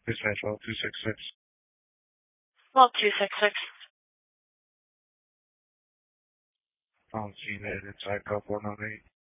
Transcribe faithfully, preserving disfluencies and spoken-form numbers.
Dispatch all two six six. Well, two six six. Found seen it inside Cup one oh eight.